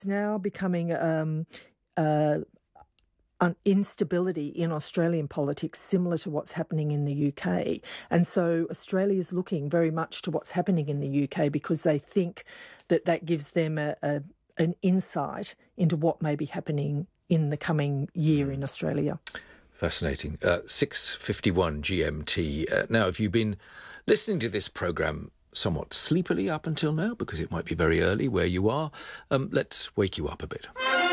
now becoming instability in Australian politics similar to what's happening in the UK. And so Australia is looking very much to what's happening in the UK because they think that that gives them an insight into what may be happening in the coming year in Australia. Fascinating. 6:51 GMT. Now, have you been listening to this programme somewhat sleepily up until now? Because it might be very early where you are. Let's wake you up a bit.